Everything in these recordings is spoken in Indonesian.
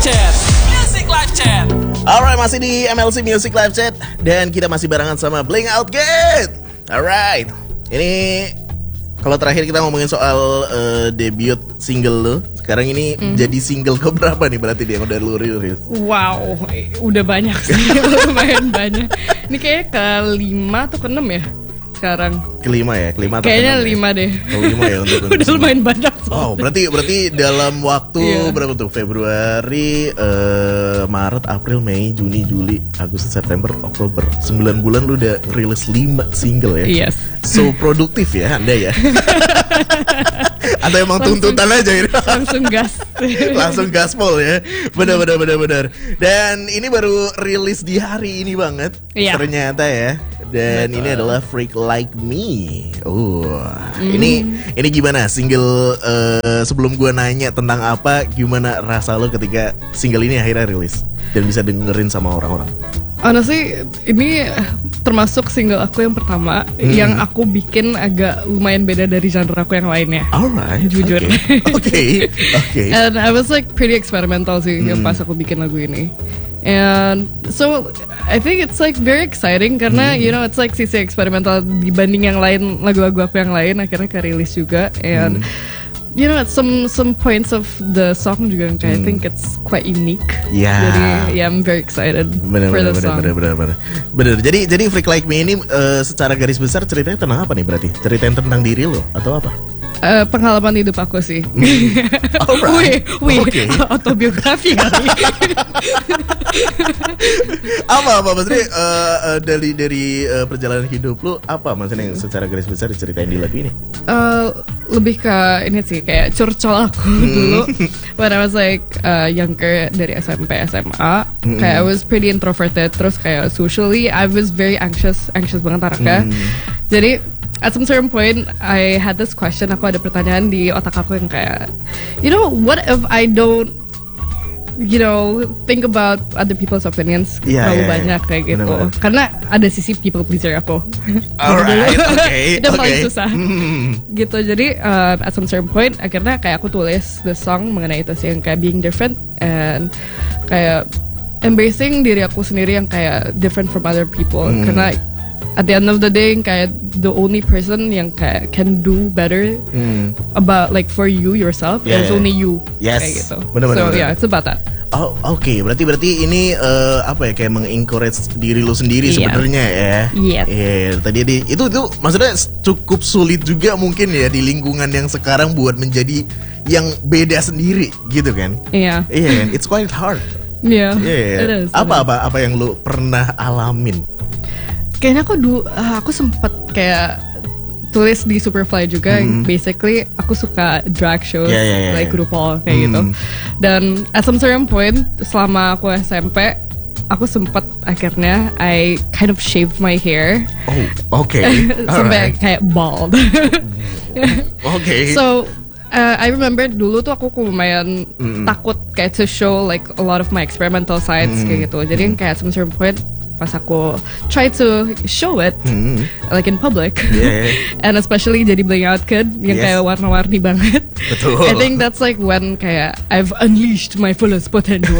Chat. Music Live Chat. Alright, masih di MLC Music Live Chat dan kita masih barengan sama Blink Out Gate. Alright, ini kalau terakhir kita ngomongin soal debut single lo, sekarang ini jadi single keberapa nih berarti dia yang udah lu rilis? Wow, udah banyak sih, lumayan banyak. Ini kayaknya ke-5 atau ke-6 ya sekarang. Kelima ya, kelima atau kayaknya ke-6 5 deh. Kelima ya untuk Udah lumayan banyak. Oh, berarti dalam waktu berapa tuh? Februari, Maret, April, Mei, Juni, Juli, Agustus, September, Oktober. 9 bulan lu udah rilis 5 single ya. Yes. So produktif ya Anda ya. Atau emang tuntutan aja ini? Langsung gas. Langsung gaspol ya. Benar. Dan ini baru rilis di hari ini banget. Iya. Ternyata ya. Dan betul. ini adalah Freak Like Me. Ini gimana single sebelum gua nanya tentang apa, gimana rasa lo ketika single ini akhirnya rilis dan bisa dengerin sama orang-orang? Honestly, ini termasuk single aku yang pertama yang aku bikin agak lumayan beda dari genre aku yang lainnya. Alright, jujur. Okay. And I was like pretty experimental sih yang pas aku bikin lagu ini. And so I think it's like very exciting karena you know it's like sisi eksperimental dibanding yang lain, lagu-lagu aku yang lain akhirnya kerilis juga. And you know some points of the song juga yang kayak I think it's quite unique. Yeah. Jadi yeah, I'm very excited for the song. Bener. Jadi Freak Like Me ini secara garis besar ceritanya tentang apa nih berarti? Ceritain tentang diri lo atau apa? Pengalaman hidup aku sih. Alright. Okay. Autobiografi kali. apa maksudnya dari perjalanan hidup lu apa maksudnya yang secara garis besar diceritain di lagu ini? Lebih ke ini sih kayak curcol aku dulu when I was like younger dari SMP SMA. Kayak I was pretty introverted, terus kayak socially I was very anxious banget anaknya. Jadi at some certain point, I had this question. Aku ada pertanyaan di otak aku yang kayak, you know, what if I don't, you know, think about other people's opinions terlalu banyak kayak gitu. Bener. Karena ada sisi people pleaser aku. Alright, okay. Itu paling susah. Gitu. Jadi at some certain point, akhirnya kayak aku tulis the song mengenai itu sih yang kayak being different and kayak embracing diri aku sendiri yang kayak different from other people. Karena at the end of the day, kayak the only person yang kayak can do better about like for you yourself is only you. Yes. Kayak gitu. Bener. Yeah, it's about that. Oh, oke. Berarti ini apa ya kayak mengencourage diri lu sendiri sebenarnya ya. Iya. Tadi itu maksudnya cukup sulit juga mungkin ya di lingkungan yang sekarang buat menjadi yang beda sendiri gitu kan? Iya. Iya, it's quite hard. Iya. Iya. Apa yang lu pernah alamin? Kayaknya aku sempet kayak tulis di Superfly juga. Basically aku suka drag shows like RuPaul kayak gitu. Dan at some certain point selama aku SMP aku sempet akhirnya I kind of shaved my hair. Oh, okay. Sampai kayak bald. Okay. So I remember dulu tuh aku lumayan takut kayak to show like a lot of my experimental sides kayak gitu. Jadi kayak at some certain point pas aku try to show it like in public and especially jadi Blink Out Kid yang kayak warna-warni banget. Betul. I think that's like when kayak I've unleashed my fullest potential.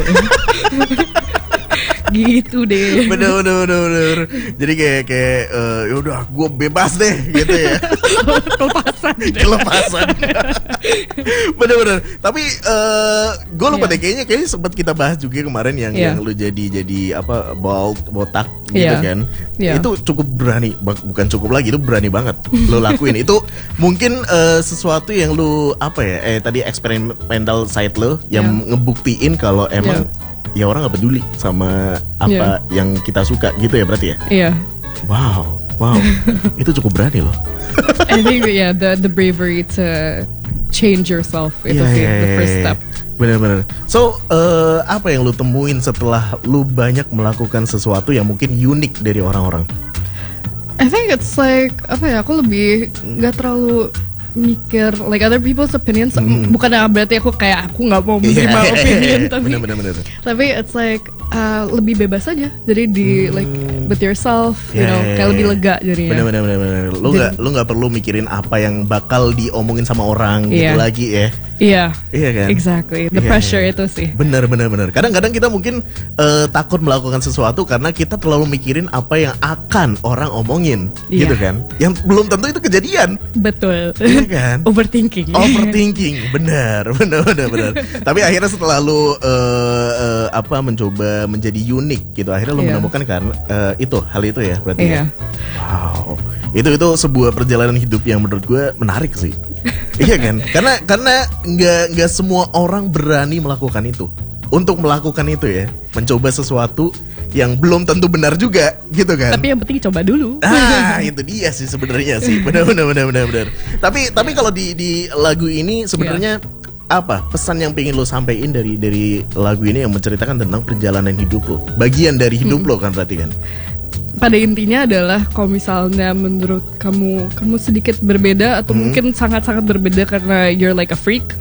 Gitu deh. Bener. Jadi kayak yaudah gue bebas deh gitu ya. Kelepasan. Bener. Tapi gue lupa deh kayaknya sempat kita bahas juga kemarin yang lu jadi apa botak gitu kan. Itu cukup berani, bukan cukup lagi, itu berani banget lu lakuin. Itu mungkin sesuatu yang lu apa ya tadi experimental side lu yang ngebuktiin kalau emang ya orang gak peduli sama apa yang kita suka gitu ya berarti ya? Iya. Wow. Itu cukup berani loh. I think the bravery to change yourself itu sih the first step. Bener. So apa yang lu temuin setelah lu banyak melakukan sesuatu yang mungkin unik dari orang-orang? I think it's like apa ya, aku lebih gak terlalu mikir like other people's opinions. Bukan berarti aku nggak mau menerima opinion, tapi bener. tapi it's like lebih bebas aja. Jadi di like with yourself, you know, kayak lebih lega jadinya. Bener. Lu nggak perlu mikirin apa yang bakal diomongin sama orang gitu lagi ya. Iya kan? Exactly. The pressure itu sih. Bener. Kadang-kadang kita mungkin takut melakukan sesuatu karena kita terlalu mikirin apa yang akan orang omongin, gitu kan? Yang belum tentu itu kejadian. Betul. Iya kan? Overthinking. Bener. Tapi akhirnya setelah lu mencoba menjadi unik gitu, akhirnya lu menemukan karena hal itu ya, berarti. Ya? Wow. Itu sebuah perjalanan hidup yang menurut gue menarik sih. Iya kan? Karena nggak semua orang berani melakukan itu. Untuk melakukan itu ya, mencoba sesuatu yang belum tentu benar juga, gitu kan? Tapi yang penting coba dulu. Itu dia sih sebenarnya sih. Benar. Tapi kalau di lagu ini sebenarnya apa pesan yang pengen lo sampein dari lagu ini yang menceritakan tentang perjalanan hidup lo, bagian dari hidup lo kan berarti kan? Pada intinya adalah kalau misalnya menurut kamu sedikit berbeda atau mungkin sangat-sangat berbeda karena you're like a freak,